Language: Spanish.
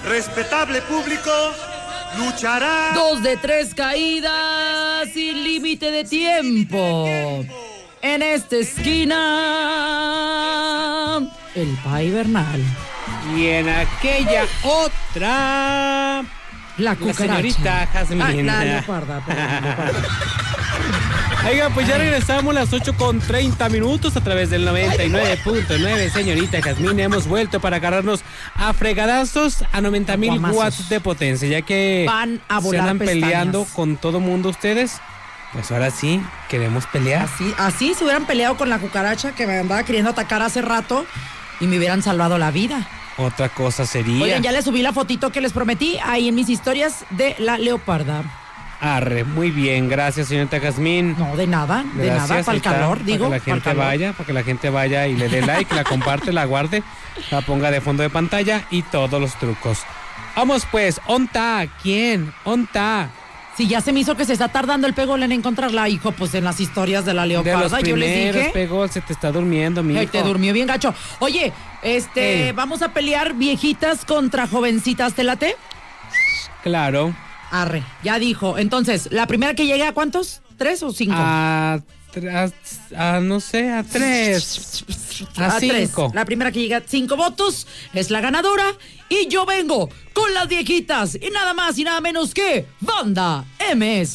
respetable público, luchará. 2 de 3 caídas sin límite de tiempo. En esta esquina, el Pai Bernal. Y en aquella otra, la cucaracha. Señorita Jazmín. La leoparda, perdón. Oiga, pues ya regresamos las 8:30 a través del 99.9, señorita Jazmín. Hemos vuelto para agarrarnos a fregadazos a 90,000 watts de potencia, ya que van a volar se andan pestañas. peleando con todo mundo ustedes. Pues ahora sí, queremos pelear. Así se hubieran peleado con la cucaracha que me andaba queriendo atacar hace rato y me hubieran salvado la vida. Otra cosa sería... Oigan, ya les subí la fotito que les prometí ahí en mis historias de la leoparda. Arre, muy bien, gracias, señorita Jazmín. No, de nada, para el calor, digo. Para que la gente vaya y le dé like, la comparte, la guarde, la ponga de fondo de pantalla y todos los trucos. Vamos pues, ¿onta? ¿Quién? ¿Onta? Sí, ya se me hizo que se está tardando el Pegol en encontrarla, hijo, pues en las historias de la leoparda. De los yo les primeros, dije. Pegol, se te está durmiendo, mi hijo. Te durmió bien gacho. Oye, vamos a pelear viejitas contra jovencitas, ¿te late? Claro. Arre, ya dijo. Entonces, ¿la primera que llegue a cuántos? ¿3 o 5? No sé, a 3. A 5. La primera que llega a 5 votos es la ganadora. Y yo vengo con las viejitas. Y nada más y nada menos que Banda MS.